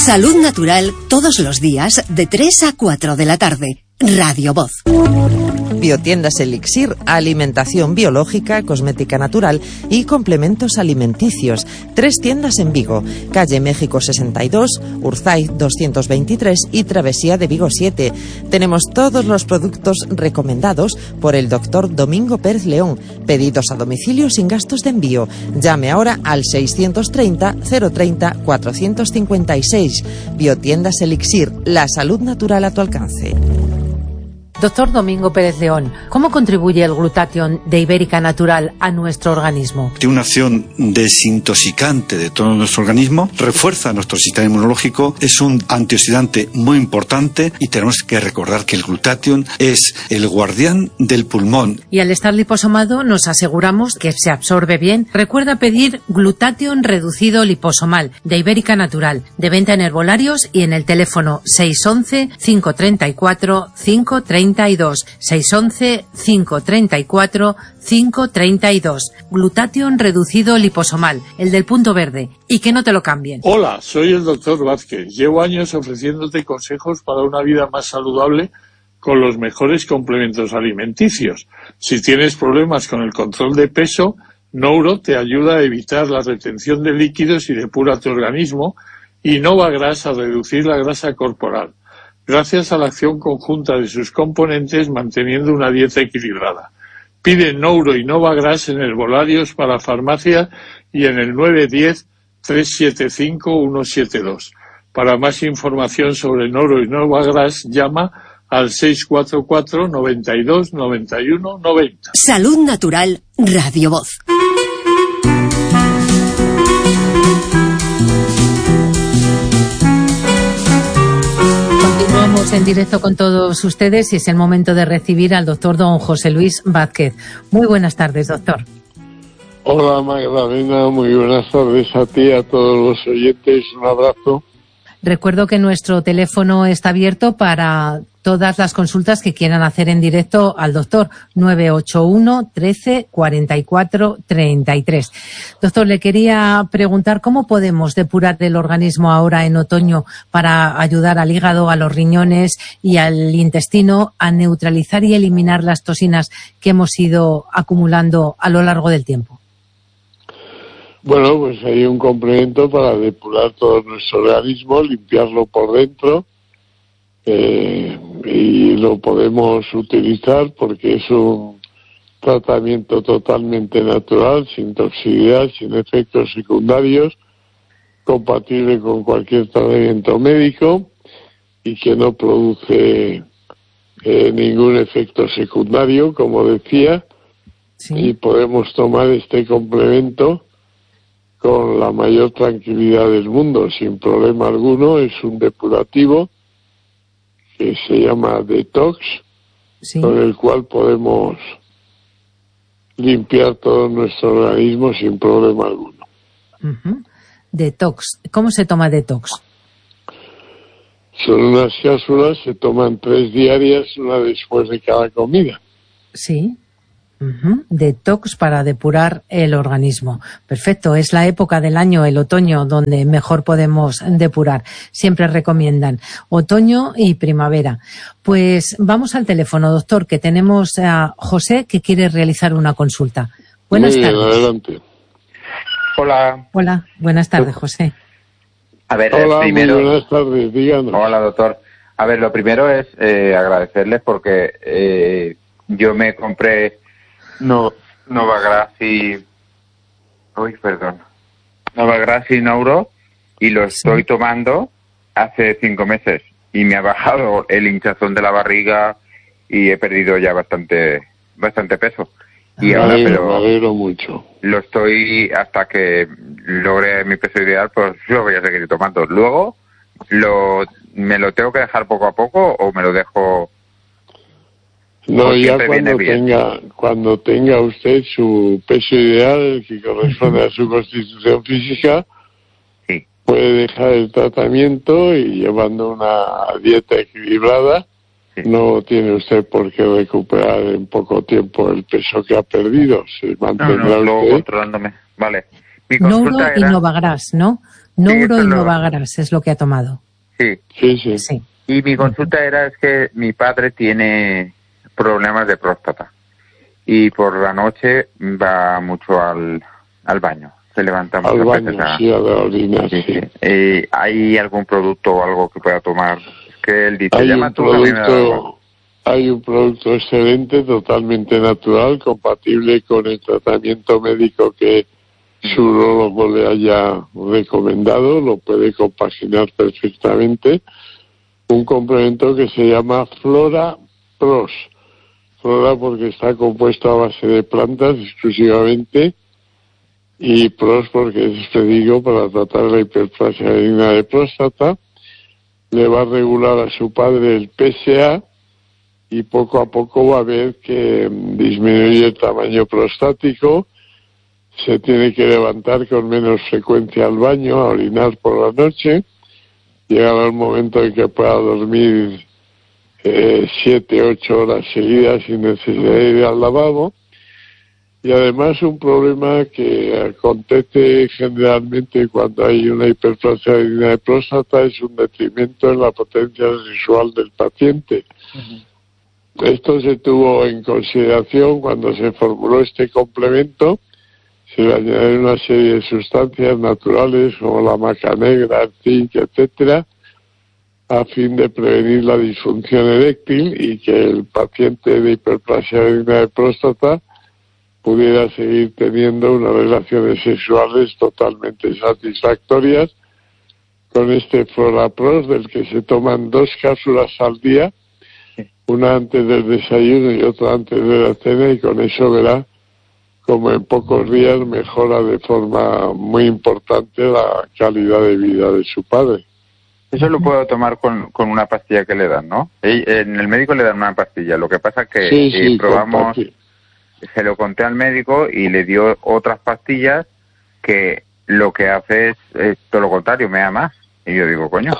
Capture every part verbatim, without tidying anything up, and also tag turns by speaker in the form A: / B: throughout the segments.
A: Salud Natural todos los días de tres a cuatro de la tarde. Radio Voz.
B: Biotiendas Elixir, alimentación biológica, cosmética natural y complementos alimenticios. Tres tiendas en Vigo, calle México sesenta y dos, Urzay doscientos veintitrés y Travesía de Vigo siete. Tenemos todos los productos recomendados por el doctor Domingo Pérez León. Pedidos a domicilio sin gastos de envío. Llame ahora al seiscientos treinta, cero treinta, cuatrocientos cincuenta y seis. Biotiendas Elixir, la salud natural a tu alcance.
C: Doctor Domingo Pérez León, ¿cómo contribuye el glutatión de Ibérica Natural a nuestro organismo?
D: Tiene una acción desintoxicante de todo nuestro organismo, refuerza nuestro sistema inmunológico, es un antioxidante muy importante y tenemos que recordar que el glutatión es el guardián del pulmón.
C: Y al estar liposomado nos aseguramos que se absorbe bien. Recuerda pedir glutatión reducido liposomal de Ibérica Natural, de venta en herbolarios y en el teléfono seis once, cinco treinta y cuatro, cinco treinta y dos, seis once, cinco treinta y cuatro, cinco treinta y dos. Glutatión reducido liposomal, el del punto verde, y que no te lo cambien.
E: Hola, soy el doctor Vázquez. Llevo años ofreciéndote consejos para una vida más saludable con los mejores complementos alimenticios. Si tienes problemas con el control de peso, Nouro te ayuda a evitar la retención de líquidos y depura tu organismo, y Novagras a reducir la grasa corporal, gracias a la acción conjunta de sus componentes manteniendo una dieta equilibrada. Pide Nouro y Novagras en herbolarios para farmacia y en el nueve uno cero, tres siete cinco, uno siete dos. Para más información sobre Nouro y Novagras, llama al seis cuatro cuatro, noventa y dos, noventa y uno, noventa.
A: Salud Natural, Radio Voz.
C: Continuamos en directo con todos ustedes y es el momento de recibir al doctor don José Luis Vázquez. Muy buenas tardes, doctor.
F: Hola Magdalena, muy buenas tardes a ti, a todos los oyentes, un abrazo.
C: Recuerdo que nuestro teléfono está abierto para todas las consultas que quieran hacer en directo al doctor, nueve ocho uno, trece, cuarenta y cuatro, treinta y tres. Doctor, le quería preguntar cómo podemos depurar el organismo ahora en otoño para ayudar al hígado, a los riñones y al intestino a neutralizar y eliminar las toxinas que hemos ido acumulando a lo largo del tiempo.
F: Bueno, pues hay un complemento para depurar todo nuestro organismo, limpiarlo por dentro, eh, y lo podemos utilizar porque es un tratamiento totalmente natural, sin toxicidad, sin efectos secundarios, compatible con cualquier tratamiento médico y que no produce eh, ningún efecto secundario, como decía, sí. Y podemos tomar este complemento con la mayor tranquilidad del mundo, sin problema alguno. Es un depurativo que se llama Detox, sí. Con el cual podemos limpiar todo nuestro organismo sin problema alguno.
C: Uh-huh. Detox, ¿cómo se toma Detox?
F: Son unas cápsulas, se toman tres diarias, una después de cada comida.
C: Sí. Uh-huh. Detox para depurar el organismo. Perfecto, es la época del año, el otoño, donde mejor podemos depurar. Siempre recomiendan otoño y primavera. Pues vamos al teléfono, doctor, que tenemos a José que quiere realizar una consulta. Buenas
F: Muy bien,
C: tardes.
F: Adelante.
G: Hola.
C: Hola, buenas tardes, José.
G: A ver,
F: Hola,
G: primero...
F: muy buenas tardes, díganos.
G: Hola, doctor. A ver, lo primero es eh, agradecerles porque eh, yo me compré No, Novagras y... Uy, perdón. Novagras y Nouro y lo estoy sí. tomando hace cinco meses y me ha bajado el hinchazón de la barriga y he perdido ya bastante bastante peso. Y
F: me
G: ahora,
F: alegro,
G: pero
F: me alegro mucho.
G: Lo estoy, hasta que logre mi peso ideal, pues lo voy a seguir tomando. Luego, lo ¿me lo tengo que dejar poco a poco o me lo dejo...?
F: No, ya cuando tenga, cuando tenga usted su peso ideal, que corresponde a su constitución física,
G: sí.
F: Puede dejar el tratamiento y llevando una dieta equilibrada, sí. No tiene usted por qué recuperar en poco tiempo el peso que ha perdido. Se mantendrá
G: no, no,
F: usted
G: controlándome. Vale. Mi
C: Nouro y Novagras, ¿no? Neuro
G: Sí,
C: y
G: lo...
C: Novagras es lo que ha tomado.
G: Sí.
F: Sí, sí.
C: Sí.
G: Y mi consulta era es que mi padre tiene problemas de próstata y por la noche va mucho al, al baño. Se levanta muchas
F: Al baño,
G: veces a...
F: sí, a la orina,
G: Sí,
F: sí.
G: sí. Eh, ¿Hay algún producto o algo que pueda tomar? Es que él dice,
F: Hay
G: llama
F: un
G: tú, que a mí me da igual.
F: producto, hay un producto excelente, totalmente natural, compatible con el tratamiento médico que su urologo le haya recomendado, lo puede compaginar perfectamente. Un complemento que se llama Flora Pros. Flora porque está compuesto a base de plantas exclusivamente, y Pros porque es específico para tratar la hiperplasia benigna de próstata. Le va a regular a su padre el P S A y poco a poco va a ver que disminuye el tamaño prostático, se tiene que levantar con menos frecuencia al baño, a orinar por la noche, llegará el momento en que pueda dormir eh, siete, ocho horas seguidas sin necesidad de ir al lavabo. Y además un problema que acontece generalmente cuando hay una hiperplasia benigna de próstata es un detrimento en la potencia sexual del paciente. Uh-huh. Esto se tuvo en consideración cuando se formuló este complemento. Se le añadieron una serie de sustancias naturales como la maca negra, el zinc, etcétera, a fin de prevenir la disfunción eréctil y que el paciente de hiperplasia benigna de próstata pudiera seguir teniendo unas relaciones sexuales totalmente satisfactorias con este Florapros, del que se toman dos cápsulas al día, una antes del desayuno y otra antes de la cena, y con eso verá como en pocos días mejora de forma muy importante la calidad de vida de su padre.
G: Eso lo puedo tomar con, con una pastilla que le dan, ¿no? En el médico le dan una pastilla, lo que pasa es que
F: sí, sí,
G: eh, probamos... Se lo conté al médico y le dio otras pastillas que lo que hace es, es todo lo contrario, me da más. Y yo digo, coño.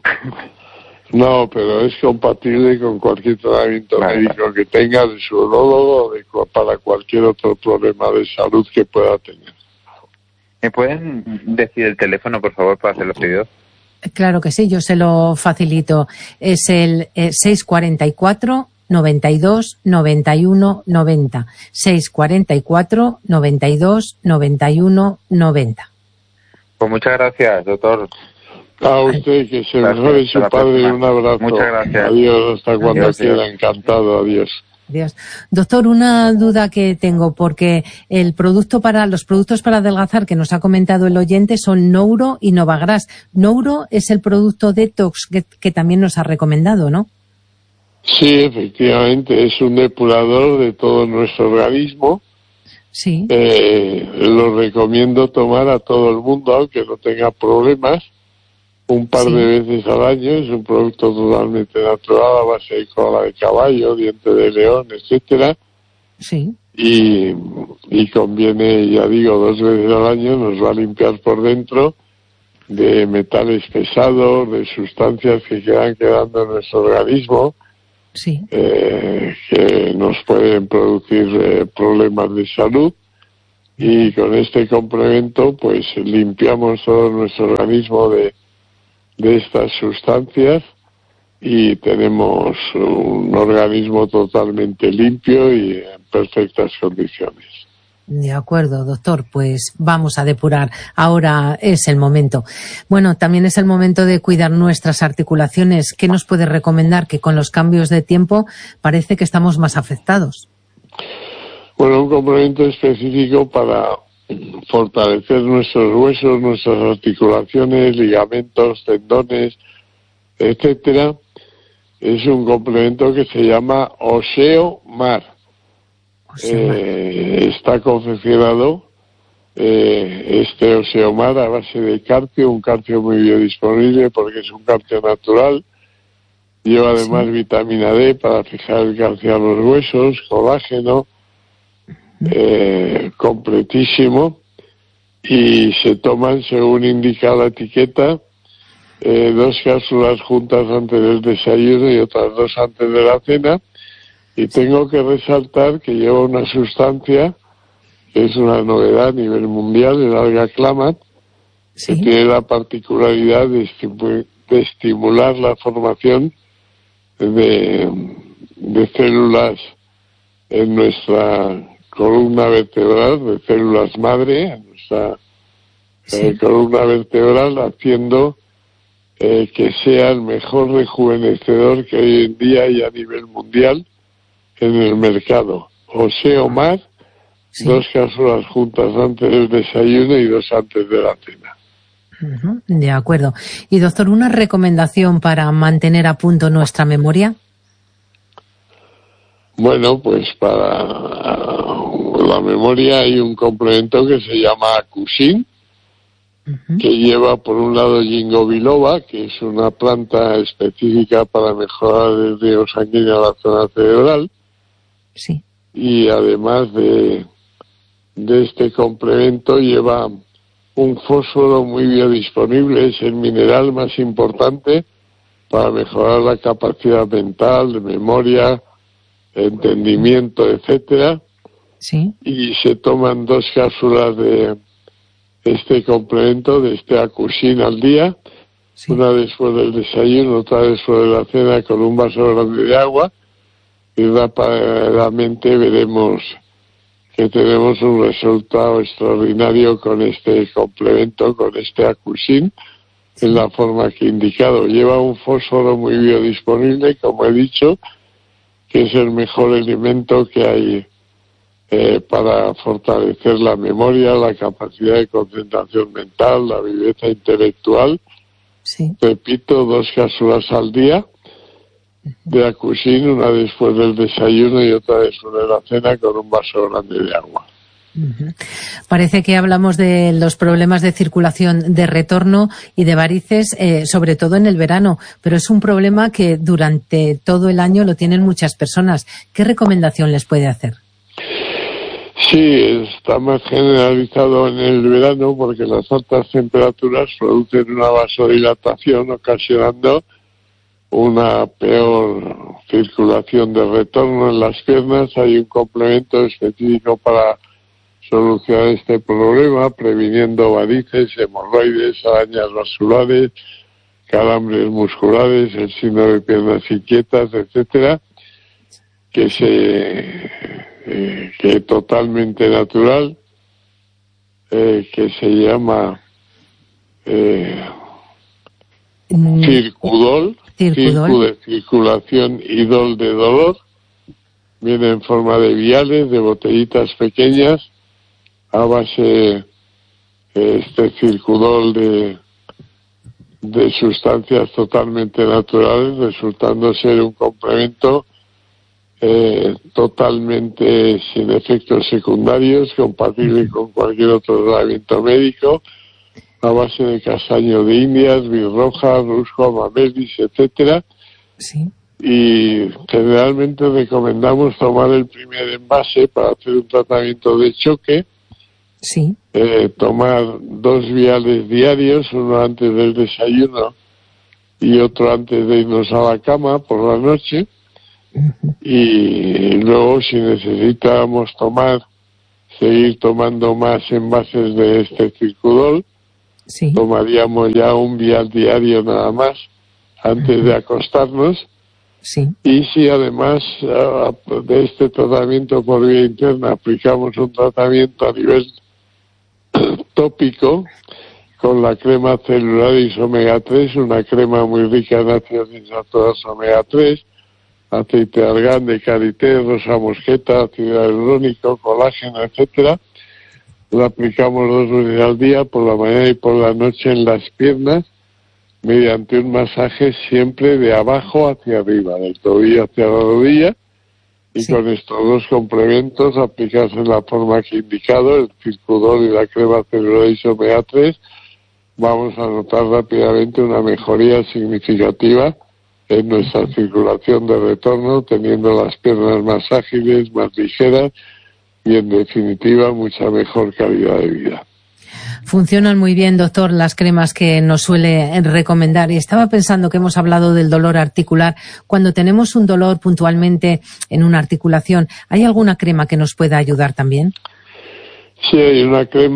F: No, pero es compatible con cualquier tratamiento vale, médico vale. que tenga, de su urólogo o de, para cualquier otro problema de salud que pueda tener.
G: ¿Me pueden decir el teléfono, por favor, para hacer los pedidos?
C: Claro que sí, yo se lo facilito. Es el eh, seis cuarenta y cuatro noventa y dos noventa y uno noventa, seis cuarenta y cuatro noventa y dos noventa y uno noventa.
G: Pues muchas gracias, doctor.
F: A usted, que se mejore su padre, un abrazo.
G: Muchas gracias.
F: Adiós, hasta cuando
G: adiós,
F: quiera,
G: adiós.
F: encantado, adiós.
C: Adiós. Doctor, una duda que tengo, porque el producto para, los productos para adelgazar que nos ha comentado el oyente son Neuro y Novagras. Neuro es el producto detox que, que también nos ha recomendado, ¿no?
F: Sí, efectivamente, es un depurador de todo nuestro organismo.
C: Sí.
F: Eh, lo recomiendo tomar a todo el mundo, aunque no tenga problemas, un par sí. de veces al año. Es un producto totalmente natural, a base de cola de caballo, diente de león, etcétera.
C: Sí.
F: Y, y conviene, ya digo, dos veces al año, nos va a limpiar por dentro de metales pesados, de sustancias que quedan quedando en nuestro organismo.
C: Sí.
F: Eh, que nos pueden producir eh, problemas de salud, y con este complemento pues limpiamos todo nuestro organismo de, de estas sustancias y tenemos un organismo totalmente limpio y en perfectas condiciones.
C: De acuerdo, doctor, pues vamos a depurar. Ahora es el momento. Bueno, también es el momento de cuidar nuestras articulaciones. ¿Qué nos puede recomendar? Que con los cambios de tiempo parece que estamos más afectados.
F: Bueno, un complemento específico para fortalecer nuestros huesos, nuestras articulaciones, ligamentos, tendones, etcétera. Es un complemento que se llama Osteomar. Eh, está confeccionado eh, este Osteomar a base de calcio, un calcio muy biodisponible porque es un calcio natural. Lleva además sí. vitamina D para fijar el calcio a los huesos, colágeno, eh, completísimo, y se toman, según indica la etiqueta, eh, dos cápsulas juntas antes del desayuno y otras dos antes de la cena. Y tengo que resaltar que lleva una sustancia que es una novedad a nivel mundial, el alga clamat, sí. que tiene la particularidad de, estimu de estimular la formación de, de células en nuestra columna vertebral, de células madre, en nuestra sí. eh, columna vertebral, haciendo eh, que sea el mejor rejuvenecedor que hoy en día hay a nivel mundial en el mercado. Oseomar, sí. dos cápsulas juntas antes del desayuno y dos antes de la cena.
C: Uh-huh. De acuerdo. Y doctor, ¿una recomendación para mantener a punto nuestra memoria?
F: Bueno, pues para la memoria hay un complemento que se llama Acusin, uh-huh. que lleva por un lado ginkgo biloba, que es una planta específica para mejorar el riego sanguíneo a la zona cerebral.
C: Sí.
F: Y además de, de este complemento lleva un fósforo muy biodisponible, es el mineral más importante para mejorar la capacidad mental, de memoria, entendimiento, etcétera.
C: Sí.
F: Y se toman dos cápsulas de este complemento, de este Acusin al día, sí. una después del desayuno, otra después de la cena con un vaso grande de agua, y rápidamente veremos que tenemos un resultado extraordinario con este complemento, con este Acusin, sí. en la forma que he indicado. Lleva un fósforo muy biodisponible, como he dicho, que es el mejor alimento que hay eh, para fortalecer la memoria, la capacidad de concentración mental, la viveza intelectual.
C: Sí.
F: Repito, dos cápsulas al día de Acusin, una después del desayuno y otra después de la cena, con un vaso grande de agua.
C: Uh-huh. Parece que hablamos de los problemas de circulación de retorno y de varices, eh, sobre todo en el verano, pero es un problema que durante todo el año lo tienen muchas personas. ¿Qué recomendación les puede hacer?
F: Sí, está más generalizado en el verano porque las altas temperaturas producen una vasodilatación, ocasionando una peor circulación de retorno en las piernas. Hay un complemento específico para solucionar este problema, previniendo varices, hemorroides, arañas vasculares, calambres musculares, el síndrome de piernas inquietas, etcétera, que se eh, que es totalmente natural, eh, que se llama eh, Circudol, Circu de circulación y Dol de dolor. Viene en forma de viales, de botellitas pequeñas, a base este Circudol de, de sustancias totalmente naturales, resultando ser un complemento eh, totalmente sin efectos secundarios, compatible con cualquier otro tratamiento médico, a base de castaño de indias, birroja, rusco, mamelis, etcétera.
C: Sí.
F: Y generalmente recomendamos tomar el primer envase para hacer un tratamiento de choque.
C: Sí.
F: Eh, tomar dos viales diarios, uno antes del desayuno y otro antes de irnos a la cama por la noche. Uh-huh. Y luego, si necesitamos tomar, seguir tomando más envases de este Circudol,
C: sí.
F: tomaríamos ya un vial diario nada más antes uh-huh. de acostarnos.
C: Sí.
F: Y si además uh, de este tratamiento por vía interna aplicamos un tratamiento a nivel tópico con la crema Celularis omega tres, una crema muy rica en ácidos insaturados omega tres, aceite de argán, de karité, rosa mosqueta, ácido hialurónico, colágeno, etcétera. Lo aplicamos dos veces al día, por la mañana y por la noche, en las piernas, mediante un masaje siempre de abajo hacia arriba, del tobillo hacia la rodilla, y sí. con estos dos complementos aplicados en la forma que he indicado, el Circudol y la crema Celularis omega tres, vamos a notar rápidamente una mejoría significativa en nuestra circulación de retorno, teniendo las piernas más ágiles, más ligeras y, en definitiva, mucha mejor calidad de vida.
C: Funcionan muy bien, doctor, las cremas que nos suele recomendar. Y estaba pensando que hemos hablado del dolor articular. Cuando tenemos un dolor puntualmente en una articulación, ¿hay alguna crema que nos pueda ayudar también?
F: Sí, hay una crema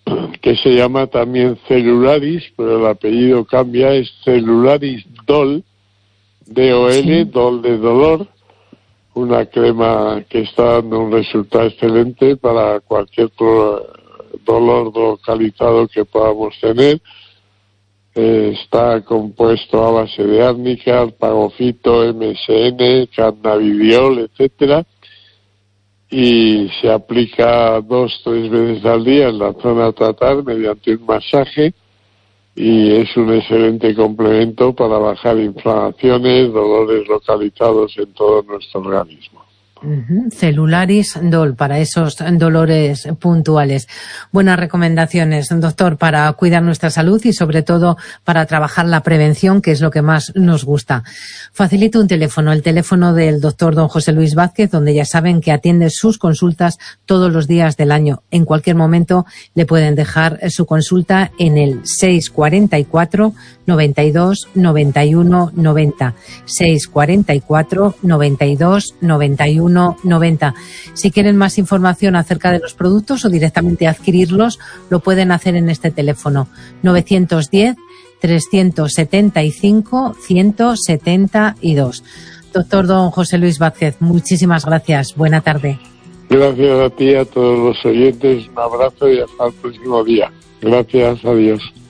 F: que se llama también Celularis, pero el apellido cambia, es Celularis Dol, D O L, sí. Dol de dolor, una crema que está dando un resultado excelente para cualquier dolor localizado que podamos tener. Eh, está compuesto a base de árnica, pagofito, M S N, cannabidiol, etcétera, y se aplica dos, tres veces al día en la zona a tratar mediante un masaje, y es un excelente complemento para bajar inflamaciones, dolores localizados en todo nuestro organismo.
C: Uh-huh. Celularis Dol, para esos dolores puntuales. Buenas recomendaciones, doctor, para cuidar nuestra salud y sobre todo para trabajar la prevención, que es lo que más nos gusta. Facilito un teléfono, el teléfono del doctor don José Luis Vázquez, donde ya saben que atiende sus consultas todos los días del año. En cualquier momento le pueden dejar su consulta en el seis cuarenta y cuatro, noventa y dos, noventa y uno, noventa. seis cuarenta y cuatro, noventa y dos, noventa y uno, noventa. Si quieren más información acerca de los productos o directamente adquirirlos, lo pueden hacer en este teléfono novecientos diez, trescientos setenta y cinco, ciento setenta y dos. Doctor don José Luis Vázquez, muchísimas gracias. Buena tarde.
F: Gracias a ti y a todos los oyentes. Un abrazo y hasta el próximo día. Gracias, adiós.